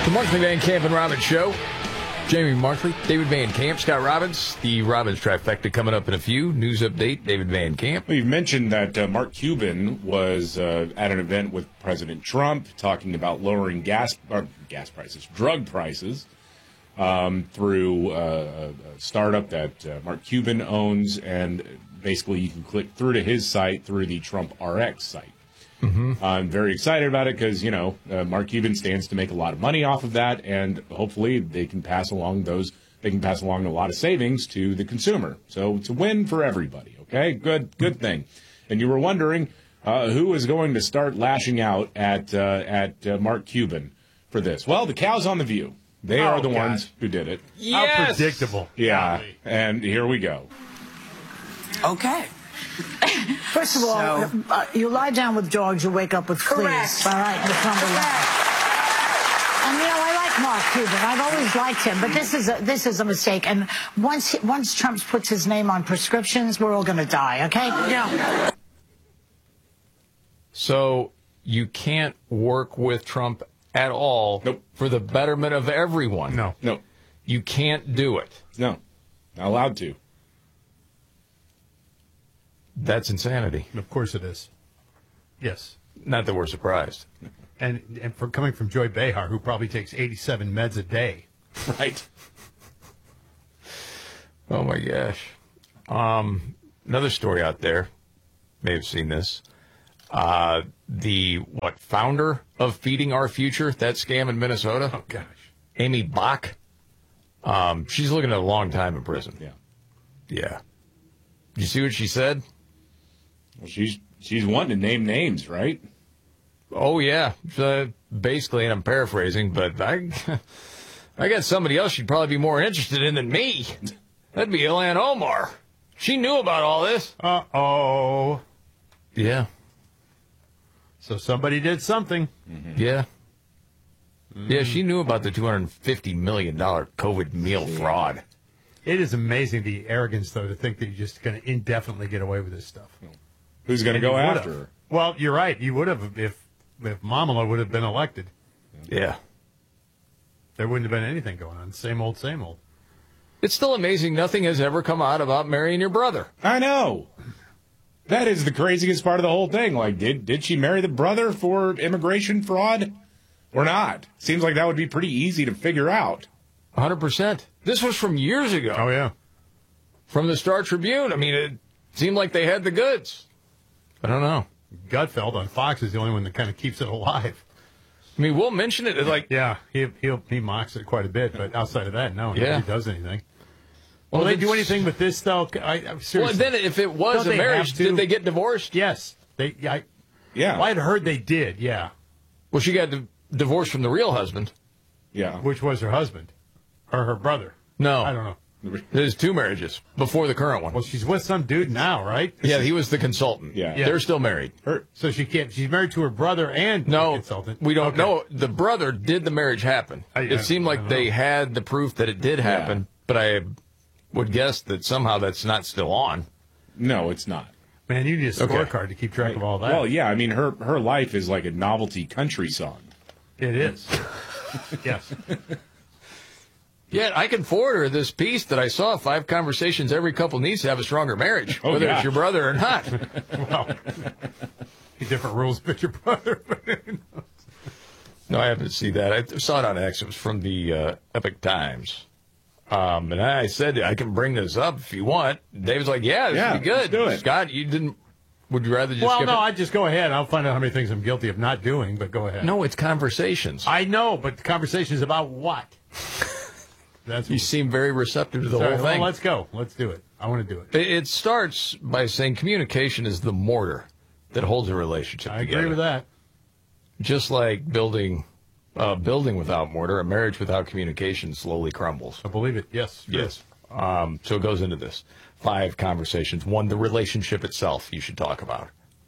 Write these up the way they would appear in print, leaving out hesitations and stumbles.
The Markley Van Camp and Robbins Show. Jamie Markley, David Van Camp, Scott Robbins. The Robbins trifecta coming up in a few. News update, David Van Camp. We've mentioned that Mark Cuban was at an event with President Trump talking about lowering drug prices through a startup that Mark Cuban owns, and basically you can click through to his site through the Trump RX site. I'm very excited about it because, Mark Cuban stands to make a lot of money off of that, and hopefully they can pass along a lot of savings to the consumer. So it's a win for everybody, okay? Good thing. And you were wondering who is going to start lashing out at Mark Cuban for this. Well, the cow's on the View. They are the ones who did it. Yes! How predictable. Yeah, and here we go. Okay. First of all, you lie down with dogs, you wake up with fleas. Correct. All right, that's number one. And I like Mark Cuban. I've always liked him, but this is a mistake. And once Trump puts his name on prescriptions, we're all going to die. Okay? Yeah. So you can't work with Trump at all for the betterment of everyone. No. You can't do it. No. Not allowed to. That's insanity. Of course it is. Yes. Not that we're surprised. And for coming from Joy Behar, who probably takes 87 meds a day. Right. Oh, my gosh. Another story out there, may have seen this. The founder of Feeding Our Future, that scam in Minnesota? Oh, gosh. Amy Bach. She's looking at a long time in prison. Yeah. Did you see what she said? Well, she's wanting to name names, right? Oh, yeah. Basically, and I'm paraphrasing, but I got somebody else she'd probably be more interested in than me. That'd be Ilhan Omar. She knew about all this. Uh-oh. Yeah. So somebody did something. Yeah. Yeah, she knew about the $250 million COVID meal fraud. It is amazing the arrogance, though, to think that you're just going to indefinitely get away with this stuff. Who's going to go after her? Well, you're right. You would have if Mamala would have been elected. Yeah. There wouldn't have been anything going on. Same old, same old. It's still amazing nothing has ever come out about marrying your brother. I know. That is the craziest part of the whole thing. Like, did she marry the brother for immigration fraud or not? Seems like that would be pretty easy to figure out. 100%. This was from years ago. Oh, yeah. From the Star Tribune. I mean, it seemed like they had the goods. I don't know. Gutfeld on Fox is the only one that kind of keeps it alive. I mean, we'll mention it. Like, yeah, he mocks it quite a bit, but outside of that, no, nobody does anything. Well, Will they do anything with this, though? Seriously. Well, then if it was a marriage, did they get divorced? Yes. Yeah. Yeah. Well, I'd heard they did, yeah. Well, she got divorced from the real husband. Yeah. Which was her husband. Or her brother. No. I don't know. There's two marriages before the current one. Well, she's with some dude now, right? Yeah, he was the consultant. Yeah. They're still married. So she's married to her brother and the consultant. We don't know. The brother did the marriage happen. It seemed like they had the proof that it did happen, but I would guess that somehow that's not still on. No, it's not. Man, you need a scorecard to keep track of all that. Well, yeah, I mean, her life is like a novelty country song. It is. Yes. Yeah, I can forward her this piece that I saw. 5 conversations every couple needs to have a stronger marriage, whether it's your brother or not. Well, different rules with your brother. No, I haven't seen that. I saw it on X. It was from the Epic Times. And I said, I can bring this up if you want. David's like, this would be good. Let's do it. Scott, would you rather just skip it? I'd just go ahead. I'll find out how many things I'm guilty of not doing, but go ahead. No, it's conversations. I know, but the conversation is about what? You seem very receptive to the whole thing. Well, let's go. Let's do it. I want to do it. It starts by saying communication is the mortar that holds a relationship together. I agree with that. Just like building without mortar, a marriage without communication slowly crumbles. I believe it. Yes. Yes. So it goes into this. 5 conversations. 1, the relationship itself you should talk about.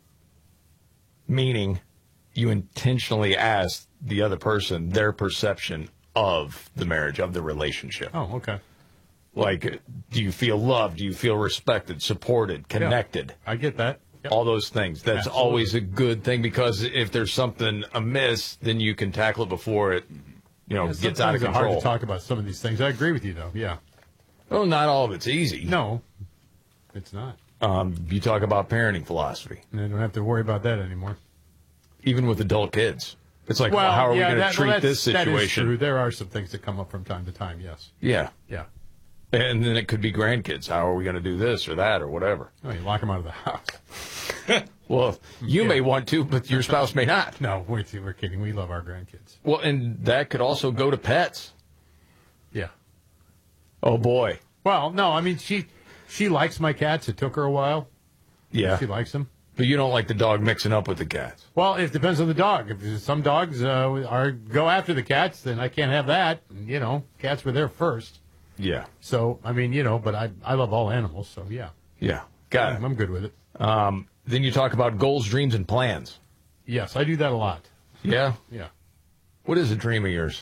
Meaning you intentionally ask the other person their perception of the marriage, of the relationship. Oh, okay. Like, do you feel loved? Do you feel respected, supported, connected? Yeah, I get that. Yep. All those things. That's always a good thing, because if there's something amiss, then you can tackle it before it gets out of It's hard control. to talk about some of these things. I agree with you, though. Yeah. Well, not all of it's easy. No, it's not. You talk about parenting philosophy, And I don't have to worry about that anymore. even with adult kids. It's like, well, how are we going to treat this situation? That is true. There are some things that come up from time to time, yes. Yeah. Yeah. And then it could be grandkids. How are we going to do this or that or whatever? Oh, you lock them out of the house. Well, you may want to, but your spouse may not. No, we're kidding. We love our grandkids. Well, and that could also go to pets. Yeah. Oh, boy. Well, no, I mean, she likes my cats. It took her a while. Yeah. She likes them. But you don't like the dog mixing up with the cats. Well, it depends on the dog. If some dogs go after the cats, then I can't have that. And, cats were there first. Yeah. So, I mean, but I love all animals, so yeah. Yeah. Got it. I'm good with it. Then you talk about goals, dreams, and plans. Yes, I do that a lot. Yeah? Yeah. What is a dream of yours?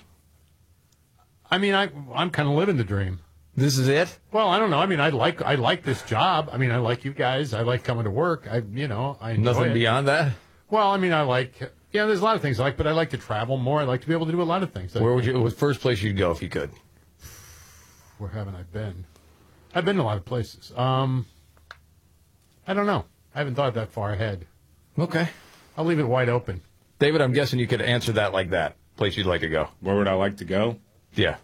I mean, I'm kind of living the dream. This is it? Well, I don't know. I mean, I like this job. I mean, I like you guys. I like coming to work. I enjoy Nothing it. beyond that? Well, I mean, there's a lot of things I like, but I like to travel more. I like to be able to do a lot of things. Where would you, first place you'd go if you could? Where haven't I been? I've been to a lot of places. I don't know. I haven't thought that far ahead. Okay. I'll leave it wide open. David, I'm guessing you could answer that like that. Place you'd like to go. Where would I like to go? Yeah.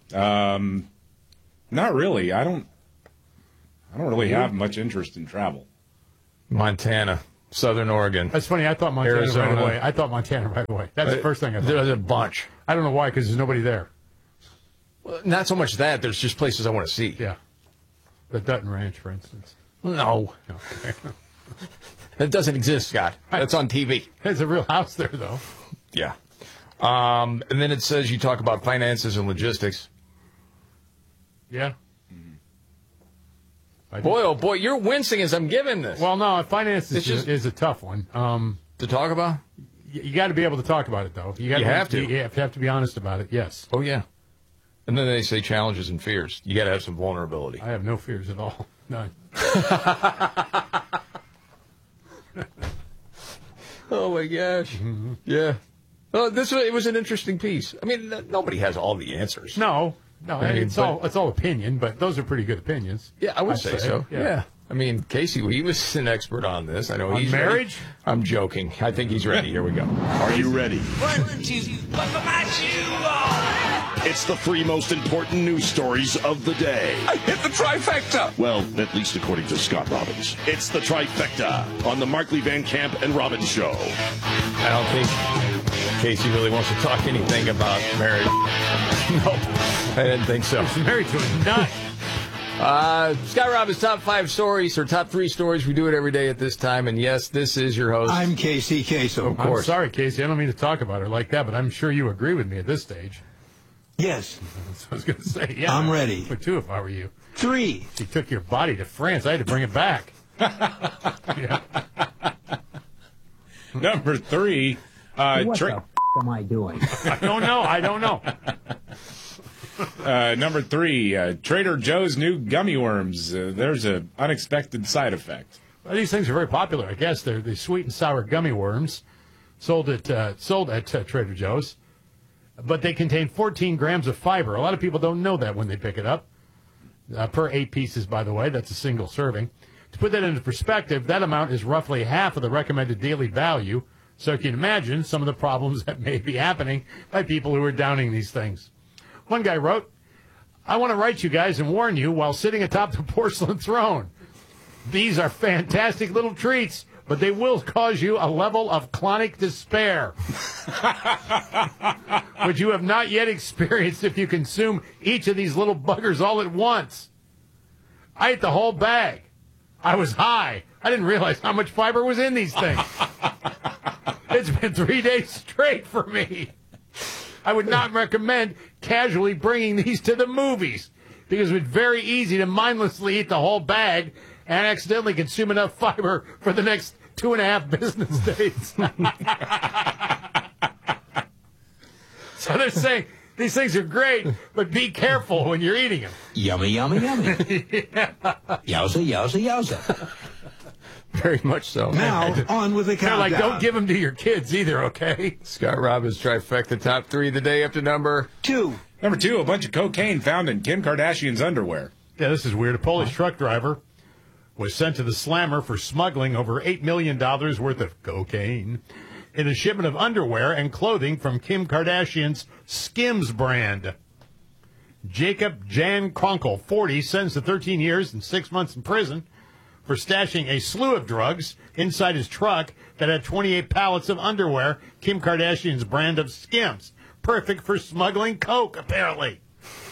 Not really. I don't really have much interest in travel. Montana, Southern Oregon. That's funny. I thought Montana Arizona. right away. I thought Montana right away. That's the first thing I thought. There's a bunch. I don't know why, because there's nobody there. Well, not so much that. There's just places I want to see. Yeah. The Dutton Ranch, for instance. No. Okay. That doesn't exist, Scott. That's on TV. There's a real house there, though. Yeah. And then it says you talk about finances and logistics. Yeah. Boy, oh boy, you're wincing as I'm giving this. Well, no, finance It's just- is a tough one. To talk about? You got to be able to talk about it, though. You have to. You have to be honest about it, yes. Oh, yeah. And then they say challenges and fears. You got to have some vulnerability. I have no fears at all. None. Oh, my gosh. Mm-hmm. Yeah. Oh, it was an interesting piece. I mean, nobody has all the answers. No, I mean, it's all opinion, but those are pretty good opinions. Yeah, I would I'd say so. Yeah. I mean, Casey, he was an expert on this. I know On he's marriage? ready. I'm joking. I think he's ready. Here we go. Are you ready? 1, 2, buckle my shoe on. It's the 3 most important news stories of the day. I hit the trifecta. Well, at least according to Scott Robbins. It's the trifecta on the Markley Van Camp and Robbins Show. I don't think Casey really wants to talk anything about marriage. Nope. I didn't think so. He's married to a nut. Scott Robbins' top 5 stories, or top 3 stories. We do it every day at this time. And yes, this is your host. I'm Casey Kasem. I'm sorry, Casey. I don't mean to talk about her like that, but I'm sure you agree with me at this stage. Yes. That's what I was going to say. Yeah, I'm ready. For 2 if I were you. 3. She took your body to France. I had to bring it back. Yeah. Number 3. What the f*** am I doing? I don't know. Number 3. Trader Joe's new gummy worms. There's an unexpected side effect. Well, these things are very popular, I guess. They're the sweet and sour gummy worms sold at Trader Joe's. But they contain 14 grams of fiber. A lot of people don't know that when they pick it up. Per 8 pieces, by the way. That's a single serving. To put that into perspective, that amount is roughly half of the recommended daily value. So you can imagine some of the problems that may be happening by people who are downing these things. One guy wrote, I want to write you guys and warn you while sitting atop the porcelain throne. These are fantastic little treats, but they will cause you a level of chronic despair, which you have not yet experienced if you consume each of these little buggers all at once. I ate the whole bag. I was high. I didn't realize how much fiber was in these things. It's been 3 days straight for me. I would not recommend casually bringing these to the movies because it's very easy to mindlessly eat the whole bag and accidentally consume enough fiber for the next 2.5 business days. So they're saying these things are great, but be careful when you're eating them. Yummy, yummy, yummy. Yowza, yowza, yowza. Very much so. Now, on with the They're countdown. like, don't give them to your kids either, okay? Scott Robbins trifecta top 3 of the day up to number 2. Number 2, a bunch of cocaine found in Kim Kardashian's underwear. Yeah, this is weird. A Polish truck driver was sent to the slammer for smuggling over $8 million worth of cocaine in a shipment of underwear and clothing from Kim Kardashian's Skims brand. Jacob Jan Kronkel, 40, sentenced to 13 years and 6 months in prison for stashing a slew of drugs inside his truck that had 28 pallets of underwear, Kim Kardashian's brand of Skims. Perfect for smuggling coke, apparently.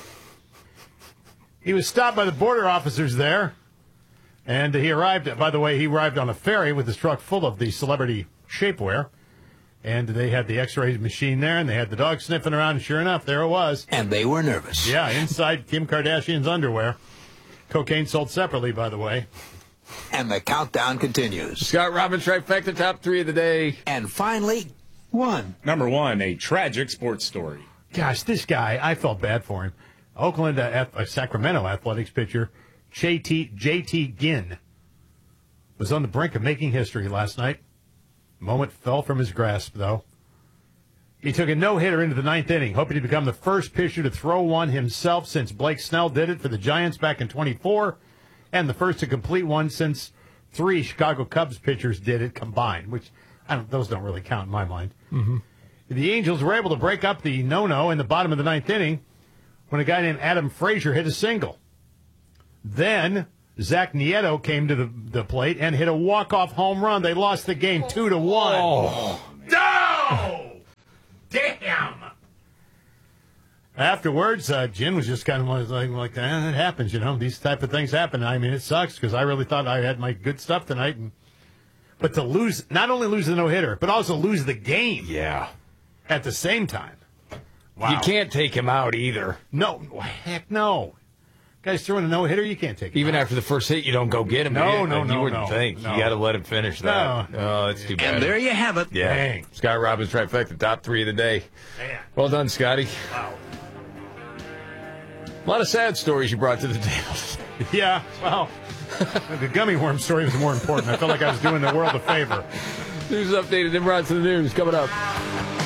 He was stopped by the border officers there, and he arrived on a ferry with his truck full of the celebrity shapewear, and they had the x-ray machine there, and they had the dog sniffing around, and sure enough, there it was. And they were nervous. Yeah, inside Kim Kardashian's underwear. Cocaine sold separately, by the way. And the countdown continues. Scott Robbins trifecta top 3 of the day. And finally, 1. Number 1, a tragic sports story. Gosh, this guy, I felt bad for him. Oakland, Sacramento Athletics pitcher JT Ginn was on the brink of making history last night. Moment fell from his grasp, though. He took a no-hitter into the 9th inning, hoping to become the first pitcher to throw one himself since Blake Snell did it for the Giants back in 24, and the first to complete one since 3 Chicago Cubs pitchers did it combined, which those don't really count in my mind. Mm-hmm. The Angels were able to break up the no-no in the bottom of the 9th inning when a guy named Adam Frazier hit a single. Then Zach Nieto came to the plate and hit a walk-off home run. They lost the game 2-1. Oh, No! Damn! Afterwards, Jim was just kind of like, it happens, These type of things happen. I mean, it sucks because I really thought I had my good stuff tonight. But to lose, not only lose the no-hitter, but also lose the game. yeah. At the same time. Wow. You can't take him out either. No, heck no. Guy's throwing a no-hitter, you can't take him Even out. after the first hit, you don't go get him. No, You wouldn't think. no. You got to let him finish that. No. Oh, that's too bad. And there you have it. Yeah. Dang. Scott Robbins trifecta top 3 of the day. Man. Well done, Scotty. Wow. A lot of sad stories you brought to the table. Yeah, well, the gummy worm story was more important. I felt like I was doing the world a favor. News updated and brought to the news coming up.